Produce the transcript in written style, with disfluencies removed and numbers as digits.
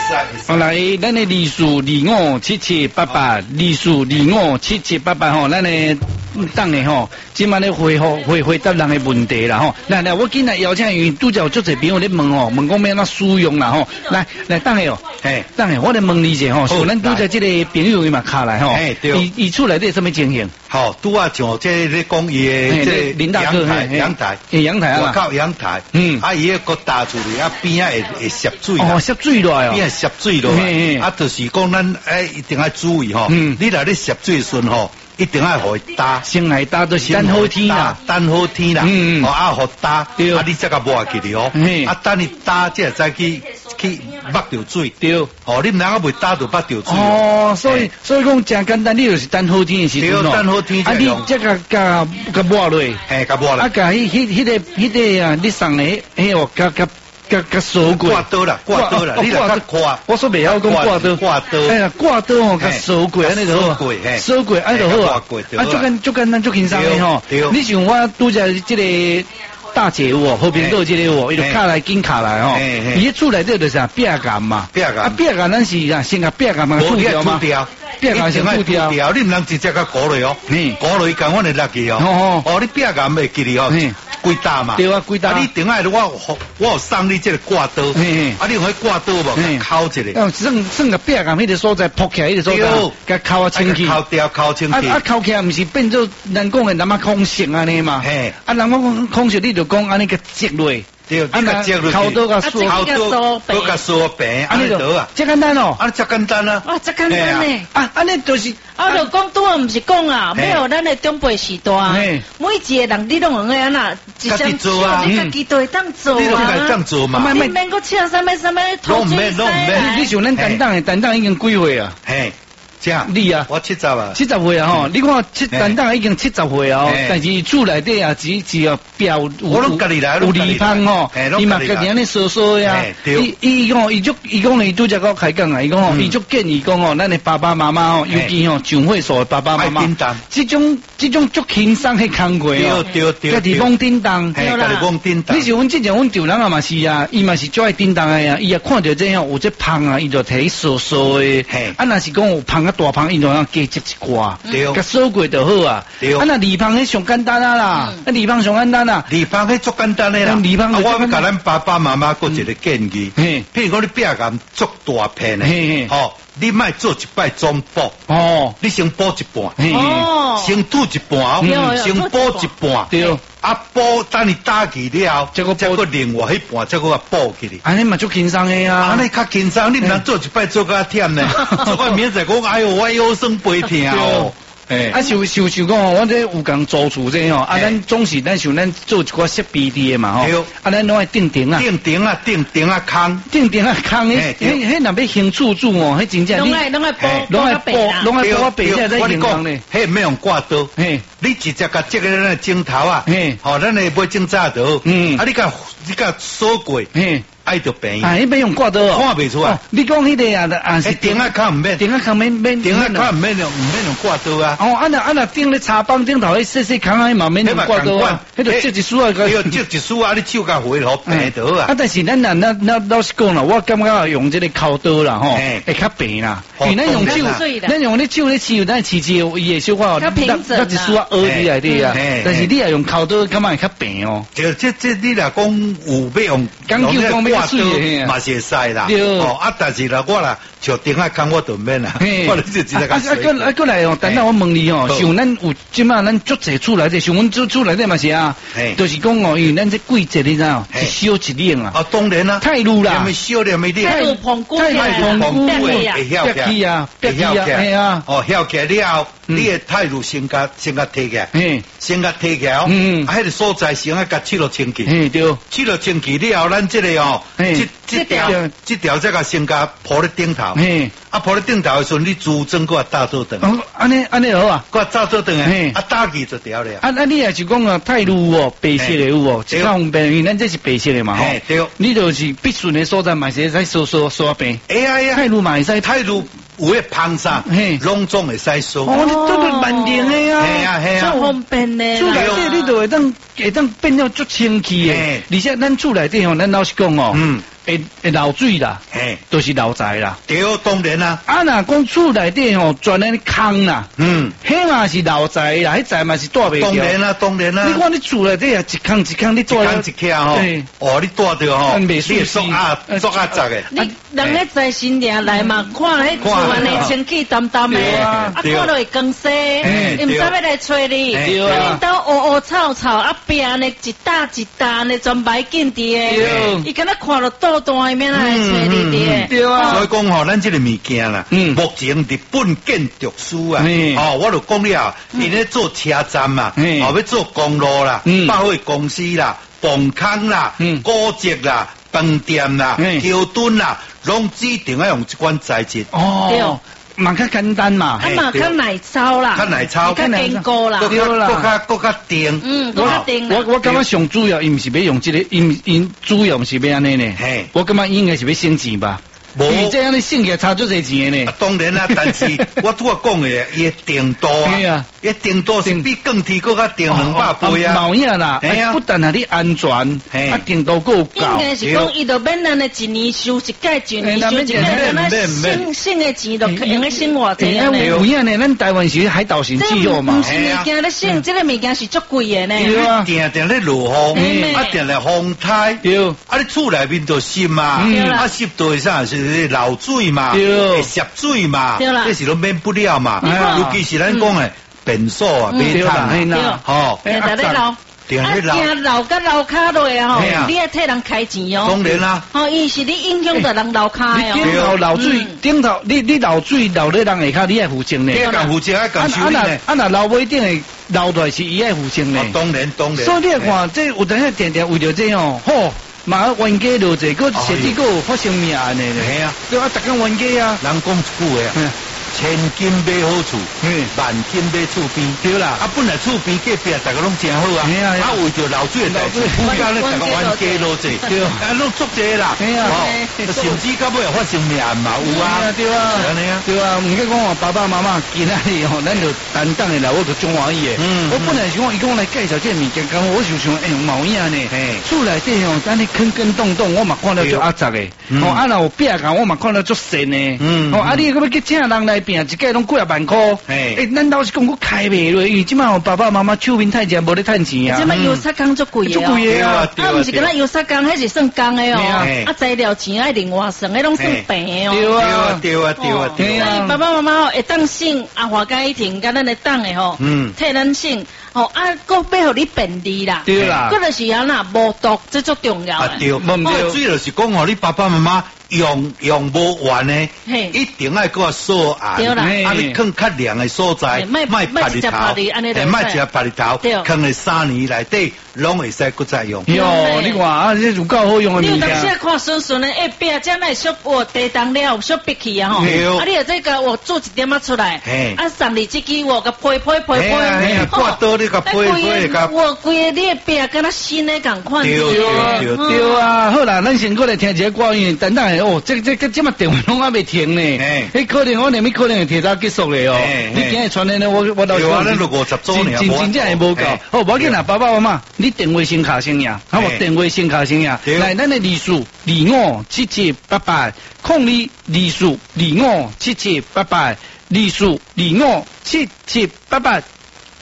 好来，咱的历史257788，历史257788吼，咱的当的吼，今晚咧回答人的问题啦吼。来，我今日邀请因为拄则有足侪朋友咧问吼，问讲要安怎使用啦吼。来，当的哦，当的，我来问你一下吼，像咱拄则这个朋友伊嘛卡来吼，伊厝内底什么情形？ 好，拄啊像这咧讲伊的这林大哥， 阳台啊， 外口阳台，啊伊个个搭厝里啊边啊会涉水哦，涉水落来哦， 边涉水落来，啊就是讲咱一定要注意吼，你来咧涉水时吼。一定要互伊搭， 先来搭就是等好天啦， 等好天啦，哦啊互搭，啊你才甲抹起哩哦，啊等你搭才再去抹着水，对，哦你毋能够未搭就抹着水， 哦，所以讲真简单，你就是等好天的时阵咯， 等好天， 啊你这个甲抹落， 甲抹落， 啊甲迄个啊，你送的迄个甲锁过， 挂刀啦，你来较快， 我说袂晓讲挂刀，哎呀挂刀哦，甲锁过安尼就好，锁过安尼就好啊，啊就简单就轻松的吼，你像我拄则这个大姐有后边做这个伊就卡来紧卡来吼，伊厝内底就是壁杆嘛，壁杆咱是啊先甲壁杆嘛除掉嘛，壁杆先除掉， 你毋能直接甲鼓落哦，鼓落伊共阮会落去哦，哦你壁杆袂记哩哦。几搭嘛？ 对啊，几搭。 啊，你顶下我有送你这个挂刀，啊，你用迄挂刀无？敲一下。 算个壁咁迄个所在扑起来，迄个所在，甲敲啊清气。 敲清气。 啊，敲起来毋是变做人讲的那么空性安尼嘛？嘿。啊，人讲空性，你就讲安尼个积落。 对，你个积落。 敲刀甲梳， 刀甲梳平，安尼倒啊。 这简单哦。 啊，这简单啊。 哇，这简单呢。 啊，安尼就是。 啊，就讲拄啊，毋是讲啊，要有咱的长辈时代，每一个人你拢用个安那，一项做啊，你家己都会当做啊， 你都会当做嘛， 你免个请啥物投资你像咱担当已经几岁啊？ 嘿。 你啊， 我70啊 ，70岁啊吼！你看担当已经70岁啊，但是厝内底啊，只要标有离芳吼，伊嘛家己安尼说说呀。伊讲伊讲伊拄则个开讲啊，伊讲吼，伊足建议讲吼，咱的爸爸妈妈吼，尤其吼上岁数的爸爸妈妈，这种足轻松的工作哦，家己帮叮当， 对啦。 你像阮之前阮丈人啊嘛是啊，伊嘛是最爱叮当的呀，伊也看到这样有这芳啊，伊就摕说说的，啊若是讲有芳大芳伊就要加接一挂，甲锁过就好啊。啊那离芳迄上简单啊啦，啊离芳上简单啊， 离芳迄足简单的啦。离芳我要甲咱爸爸妈妈过一个建议，譬如讲你壁杆足大片的，吼，你莫做一摆总补，哦，你先补一半，哦，先吐一半，先补一半，对。啊补，等你打起了，再个另外迄半，再个补起哩。 安尼嘛足轻松的啊， 安尼较轻松，你毋通做一摆做甲忝呢，做甲明仔讲，哎哟，我腰酸背痛哦。 啊，像讲我这有讲做厝这吼，啊，咱总是咱像咱做一寡设备的嘛吼，啊，咱拢爱定定啊，定空，迄若要兴厝住哦，迄真正拢爱补白下再用工呢， 迄免用挂刀，你直接甲这个咱的镜头啊，吼，咱的买镜早刀，啊，你甲锁过，爱着便宜， 啊，迄免用挂刀哦， 看袂出来。 你讲迄个啊是顶啊较毋免， 顶啊较免用挂刀啊。 哦，啊那顶咧茶帮顶头迄细空啊，嘛免用挂刀啊，迄个接一束啊， 接一束啊，你手甲回落平倒啊。 啊，但是咱老实讲啦，我感觉用这个烤刀啦，吼，会较平啦。因为咱用咧手咧饲，咱饲伊会小可，咱一束啊凹起来的啊。但是你也用烤刀，感觉会较平哦。 这你若讲有要用， 讲究讲要水的， 嘛是会使啦。哦，啊，但是啦，我啦像顶下空我就免啦。我就直接甲水。 过来哦，等下我问你哦，像咱有即马咱足侪厝内底，像阮厝内底嘛是啊，就是讲哦，因为咱这季节你知道，一烧一冷啊。 啊，当然啦， 太热啦， 烧了没冷， 太澎湖会晓起啊，系啊， 哦，晓起了后，你的太热先甲提起来，先甲提起来哦，啊，迄个所在先甲切落清气， 对， 切落清气了后，咱这个哦，这条再甲先甲铺咧顶头，啊，铺咧顶头的时阵，你主针搁打做等， 安尼好啊， 搁打做等诶，啊，打起就掉了。 啊，你也是讲啊，太热哦，白色的有哦，这较方便，因为咱这是白色的嘛，吼，对，你就是必须的所在嘛，是使刷平， 哎呀， 太热嘛会使太热。有迄芳砂，拢总会使收。 哦，你都是万能的啊， 系啊， 最方便的。 厝内底你就会当变了足清气的，而且咱厝内底吼，咱老实讲哦， 会漏水啦，都是漏财啦。 对，当然啦。 若讲厝内底吼全咧空啦，迄嘛是漏财啦，迄财嘛是带袂掉。 当然啦，当然啦。 你看你厝内底啊，一空一空，你带一空一徛吼，哦，你带着吼，你作杂的。 你人咧财神爷来嘛，看迄厝安尼清气淡淡的，看落会光鲜，伊毋知要来找你，恁兜乌草草啊，边呢一搭一搭呢，全摆紧伫诶，伊敢若看到倒单面来找你的。 对啊， 所以讲吼，咱这个物件啦，目前日本建筑师啊，我就讲了，伊咧做车站嘛，要做公路啦，百货公司啦，磅空啦，古迹啦，饭店啦，桥墩啦，拢指定要用这款材质。 哦。嘛较简单嘛， 嘛较耐操啦， 较耐操， 较坚固啦， 对啦，搁较定， 搁较定。 我感觉上主要，伊毋是要用这个，因主要毋是要安尼呢。我感觉应该是要省钱吧。无这样你省起来差足侪钱的呢。 当然啦，但是我拄仔讲的，伊定度啊，伊定度是比更梯搁较定200倍啊。 冇影啦，不但系你安全，啊定度够高。 应该是讲伊就免咱的一年收一届，一年收一届，省的钱就用来生活这样的。 有影呢，咱台湾是海岛型气候嘛。 不是物件咧省，这个物件是足贵的呢。 定定咧落雨，啊定咧风台，啊你厝内面就湿嘛，啊湿度啥是。漏水嘛，会涉水嘛，这是都免不了嘛。尤其是咱讲诶，便所啊，马桶，吼， 定在咧漏，惊漏甲漏卡落诶吼，你要替人开钱哦。 当然啦， 吼，伊是你影响到人漏卡诶哦。 顶头漏水，顶头你漏水漏咧人下骹，你爱负责呢。 你爱负责，爱讲修理呢。 若漏尾顶诶漏出来是伊爱负责呢。 当然。 所以你看，这有当下定定为着这哦，吼。嘛，冤家落济，个甚至个发生命案的咧。系啊，对啊，逐工冤家啊。 人讲一句啊，千金买好厝，万金买厝边。 对啦， 啊，本来厝边隔壁大家拢真好啊。系啊，啊为着漏水的代志，附近咧大家冤家落济，对啊，拢足济啦。系啊，甚至到尾发生命案嘛有啊。 对啊，对啊，唔该讲我爸爸妈妈今仔日吼，咱就担当的来，我就中欢喜的。我本来是讲伊讲来介绍这物件，讲我就想，毛影呢，厝内底吼，等你坑坑洞洞，我嘛看到足压杂的。哦，啊若有壁讲，我嘛看到足神的。哦，啊你要去请人来拼，一届拢几啊万块。咱倒是讲我开袂落，因为即摆爸爸妈妈手面太钱，无咧趁钱啊。 即摆油漆工足贵的。足贵的啊！ 啊，毋是敢若油漆工，迄是算工的哦。啊，材料钱爱另外算，迄拢算平的哦。 对啊。 所以爸爸妈妈会当省啊，华家一庭，甲咱会当的吼，替咱省。哦啊，搁要互你便利啦。 对啦。 搁就是安那无毒，这足重要。 对，主要是讲哦，你爸爸妈妈。用无完呢，一定爱个锁暗，啊你放较凉的所在，卖拍日头，卖食拍日头，放咧3年内底，拢会使搁再用。 哟，你看啊，这有够好用的物件。 你有当时看顺顺的，壁才来小我地动了，小闭起啊吼。啊，你有这个我做一点仔出来，啊送你这支我个配， 挂刀你个配个。 我规个你的壁跟他新的共款。 对啊，好啦，咱先过来听一个歌，因为等等。哦，这么电话拢还未停呢，迄可能我连可能会提早结束了哦。你今日传的我到时候咱都50周年， 真正会无够。好，无要紧啦，爸爸妈妈，你电话先卡声呀，好，电话先卡声呀。来，咱的字数257788，控你字数257788，字数257788。